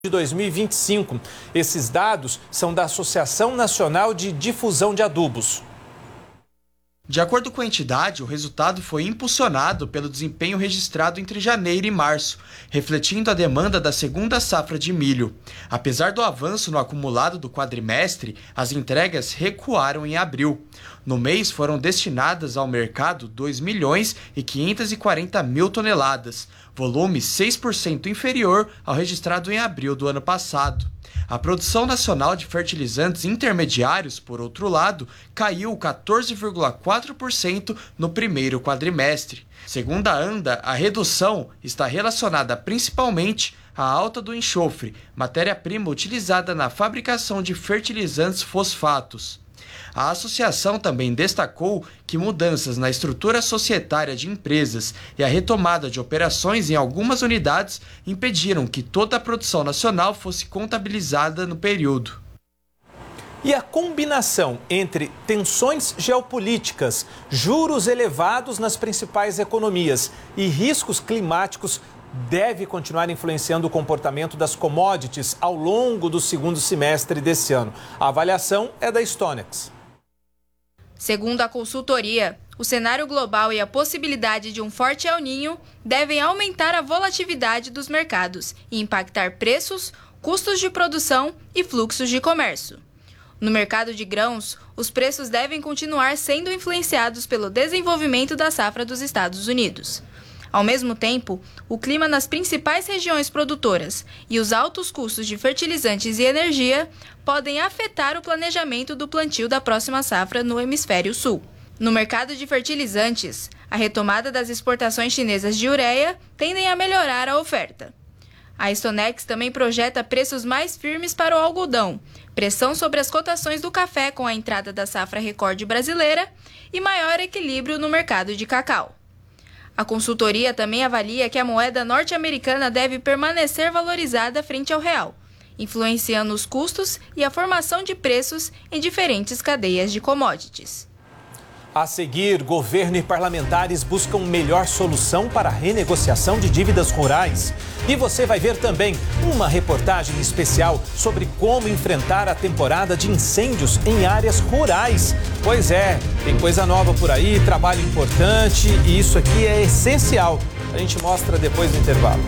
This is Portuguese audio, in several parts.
de 2025. Esses dados são da Associação Nacional de Difusão de Adubos. De acordo com a entidade, o resultado foi impulsionado pelo desempenho registrado entre janeiro e março, refletindo a demanda da segunda safra de milho. Apesar do avanço no acumulado do quadrimestre, as entregas recuaram em abril. No mês foram destinadas ao mercado 2.540.000 toneladas, volume 6% inferior ao registrado em abril do ano passado. A produção nacional de fertilizantes intermediários, por outro lado, caiu 14,4% no primeiro quadrimestre. Segundo a ANDA, a redução está relacionada principalmente à alta do enxofre, matéria-prima utilizada na fabricação de fertilizantes fosfatos. A associação também destacou que mudanças na estrutura societária de empresas e a retomada de operações em algumas unidades impediram que toda a produção nacional fosse contabilizada no período. E a combinação entre tensões geopolíticas, juros elevados nas principais economias e riscos climáticos deve continuar influenciando o comportamento das commodities ao longo do segundo semestre desse ano. A avaliação é da Stonex. Segundo a consultoria, o cenário global e a possibilidade de um forte El Niño devem aumentar a volatilidade dos mercados e impactar preços, custos de produção e fluxos de comércio. No mercado de grãos, os preços devem continuar sendo influenciados pelo desenvolvimento da safra dos Estados Unidos. Ao mesmo tempo, o clima nas principais regiões produtoras e os altos custos de fertilizantes e energia podem afetar o planejamento do plantio da próxima safra no hemisfério sul. No mercado de fertilizantes, a retomada das exportações chinesas de ureia tendem a melhorar a oferta. A Stonex também projeta preços mais firmes para o algodão, pressão sobre as cotações do café com a entrada da safra recorde brasileira e maior equilíbrio no mercado de cacau. A consultoria também avalia que a moeda norte-americana deve permanecer valorizada frente ao real, influenciando os custos e a formação de preços em diferentes cadeias de commodities. A seguir, governo e parlamentares buscam melhor solução para a renegociação de dívidas rurais. E você vai ver também uma reportagem especial sobre como enfrentar a temporada de incêndios em áreas rurais. Pois é, tem coisa nova por aí, trabalho importante e isso aqui é essencial. A gente mostra depois do intervalo.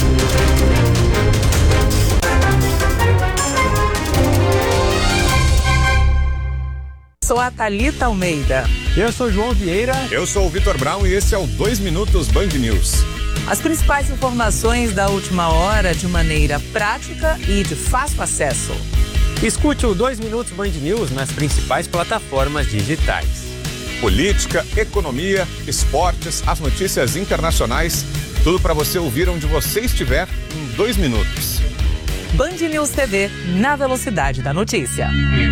Sou a Thalita Almeida. Eu sou o João Vieira. Eu sou o Vitor Brown e esse é o 2 Minutos Band News. As principais informações da última hora de maneira prática e de fácil acesso. Escute o 2 Minutos Band News nas principais plataformas digitais. Política, economia, esportes, as notícias internacionais, tudo para você ouvir onde você estiver em 2 minutos. Band News TV, na velocidade da notícia.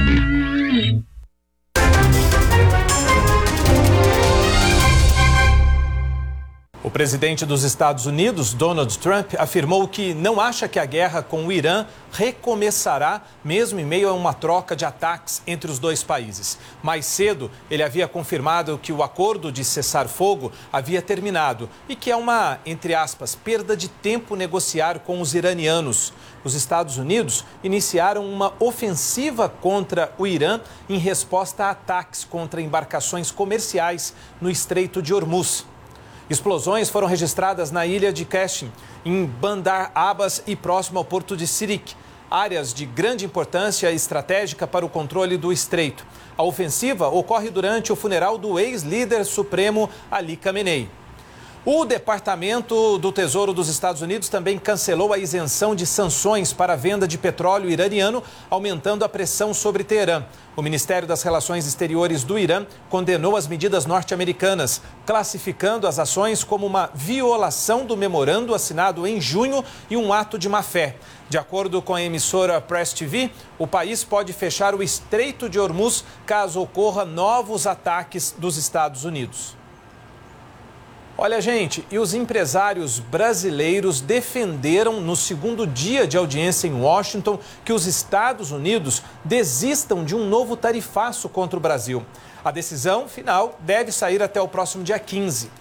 O presidente dos Estados Unidos, Donald Trump, afirmou que não acha que a guerra com o Irã recomeçará, mesmo em meio a uma troca de ataques entre os dois países. Mais cedo, ele havia confirmado que o acordo de cessar-fogo havia terminado e que é uma, entre aspas, perda de tempo negociar com os iranianos. Os Estados Unidos iniciaram uma ofensiva contra o Irã em resposta a ataques contra embarcações comerciais no Estreito de Hormuz. Explosões foram registradas na ilha de Qashem, em Bandar Abbas e próximo ao porto de Sirik, áreas de grande importância estratégica para o controle do estreito. A ofensiva ocorre durante o funeral do ex-líder supremo Ali Khamenei. O Departamento do Tesouro dos Estados Unidos também cancelou a isenção de sanções para a venda de petróleo iraniano, aumentando a pressão sobre Teherã. O Ministério das Relações Exteriores do Irã condenou as medidas norte-americanas, classificando as ações como uma violação do memorando assinado em junho e um ato de má-fé. De acordo com a emissora Press TV, o país pode fechar o Estreito de Hormuz caso ocorra novos ataques dos Estados Unidos. Olha, gente, e os empresários brasileiros defenderam no segundo dia de audiência em Washington que os Estados Unidos desistam de um novo tarifaço contra o Brasil. A decisão final deve sair até o próximo dia 15.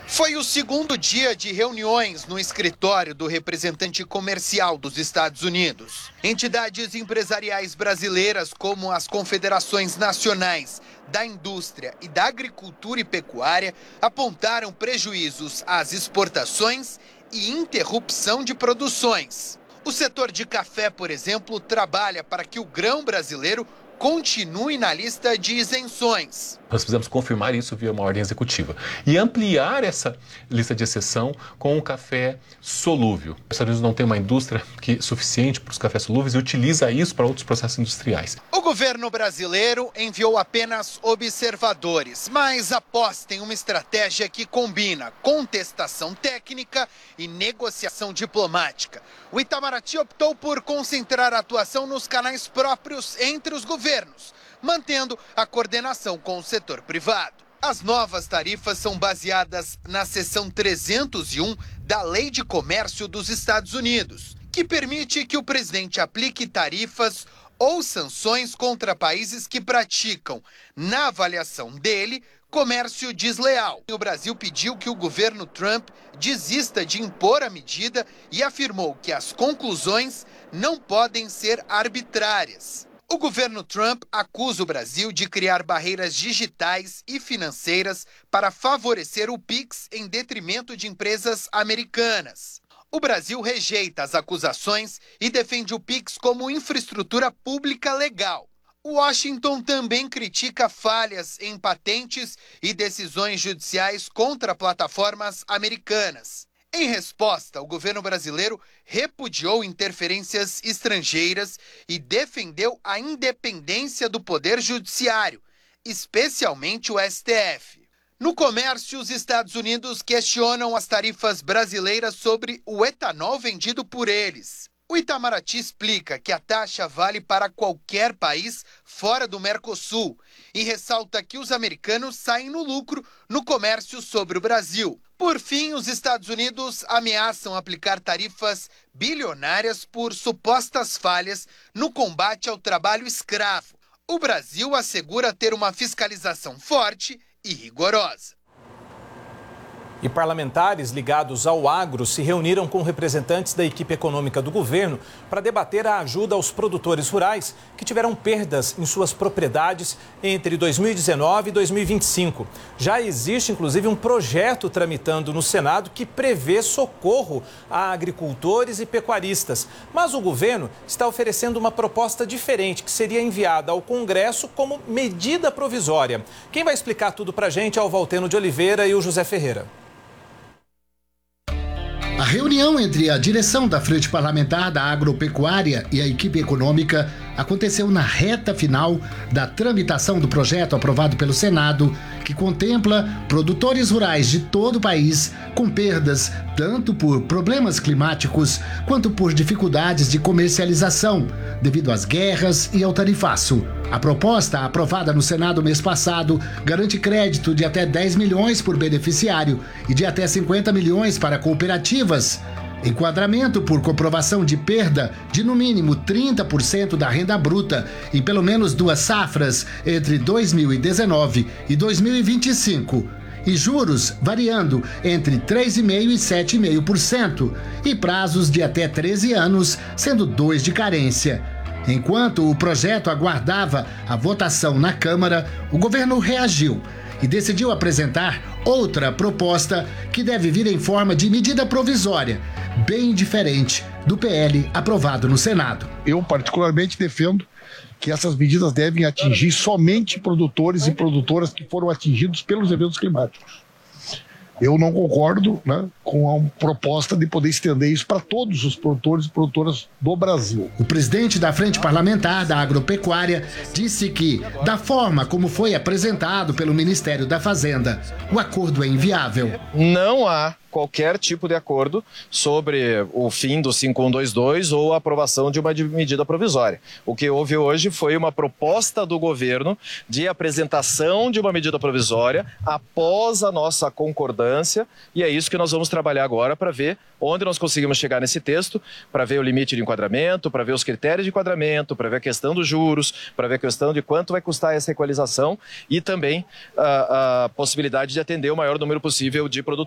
Foi o segundo dia de reuniões no escritório do representante comercial dos Estados Unidos. Entidades empresariais brasileiras, como as confederações nacionais da indústria e da agricultura e pecuária, apontaram prejuízos às exportações e interrupção de produções. O setor de café, por exemplo, trabalha para que o grão brasileiro continue na lista de isenções. Nós precisamos confirmar isso via uma ordem executiva e ampliar essa lista de exceção com o café solúvel. Os Estados Unidos não tem uma indústria suficiente para os cafés solúveis e utiliza isso para outros processos industriais. O governo brasileiro enviou apenas observadores, mas aposta em uma estratégia que combina contestação técnica e negociação diplomática. O Itamaraty optou por concentrar a atuação nos canais próprios entre os governos, mantendo a coordenação com o setor privado. As novas tarifas são baseadas na seção 301 da Lei de Comércio dos Estados Unidos, que permite que o presidente aplique tarifas ou sanções contra países que praticam, na avaliação dele, comércio desleal. O Brasil pediu que o governo Trump desista de impor a medida e afirmou que as conclusões não podem ser arbitrárias. O governo Trump acusa o Brasil de criar barreiras digitais e financeiras para favorecer o Pix em detrimento de empresas americanas. O Brasil rejeita as acusações e defende o Pix como infraestrutura pública legal. Washington também critica falhas em patentes e decisões judiciais contra plataformas americanas. Em resposta, o governo brasileiro repudiou interferências estrangeiras e defendeu a independência do Poder Judiciário, especialmente o STF. No comércio, os Estados Unidos questionam as tarifas brasileiras sobre o etanol vendido por eles. O Itamaraty explica que a taxa vale para qualquer país fora do Mercosul e ressalta que os americanos saem no lucro no comércio sobre o Brasil. Por fim, os Estados Unidos ameaçam aplicar tarifas bilionárias por supostas falhas no combate ao trabalho escravo. O Brasil assegura ter uma fiscalização forte e rigorosa. E parlamentares ligados ao agro se reuniram com representantes da equipe econômica do governo para debater a ajuda aos produtores rurais que tiveram perdas em suas propriedades entre 2019 e 2025. Já existe, inclusive, um projeto tramitando no Senado que prevê socorro a agricultores e pecuaristas. Mas o governo está oferecendo uma proposta diferente que seria enviada ao Congresso como medida provisória. Quem vai explicar tudo para a gente é o Valteno de Oliveira e o José Ferreira. A reunião entre a direção da Frente Parlamentar da Agropecuária e a equipe econômica aconteceu na reta final da tramitação do projeto aprovado pelo Senado, que contempla produtores rurais de todo o país com perdas tanto por problemas climáticos quanto por dificuldades de comercialização devido às guerras e ao tarifaço. A proposta, aprovada no Senado mês passado, garante crédito de até 10 milhões por beneficiário e de até 50 milhões para cooperativas, enquadramento por comprovação de perda de no mínimo 30% da renda bruta em pelo menos 2 safras entre 2019 e 2025, e juros variando entre 3,5% e 7,5%, e prazos de até 13 anos, sendo 2 de carência. Enquanto o projeto aguardava a votação na Câmara, o governo reagiu e decidiu apresentar outra proposta que deve vir em forma de medida provisória, bem diferente do PL aprovado no Senado. Eu particularmente defendo que essas medidas devem atingir somente produtores e produtoras que foram atingidos pelos eventos climáticos. Eu não concordo, com a proposta de poder estender isso para todos os produtores e produtoras do Brasil. O presidente da Frente Parlamentar da Agropecuária disse que, da forma como foi apresentado pelo Ministério da Fazenda, o acordo é inviável. Não há qualquer tipo de acordo sobre o fim do 5122 ou a aprovação de uma medida provisória. O que houve hoje foi uma proposta do governo de apresentação de uma medida provisória após a nossa concordância, e é isso que nós vamos trabalhar agora para ver onde nós conseguimos chegar nesse texto, para ver o limite de enquadramento, para ver os critérios de enquadramento, para ver a questão dos juros, para ver a questão de quanto vai custar essa equalização e também a possibilidade de atender o maior número possível de produtores.